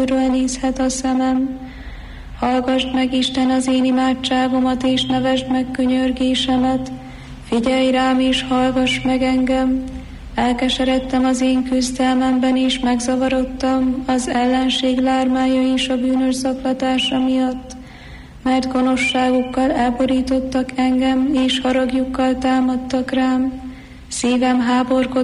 Úrról nézhet a szemem. Hallgassd meg, Isten, az én imádságomat, és nevesd meg könyörgésemet. Figyelj rám, és hallgass meg engem. Elkeseredtem az én küzdelmemben, és megzavarodtam az ellenség lármája és a bűnös zaklatása miatt, mert gonoszságukkal elborítottak engem, és haragjukkal támadtak rám. Szívem háborgott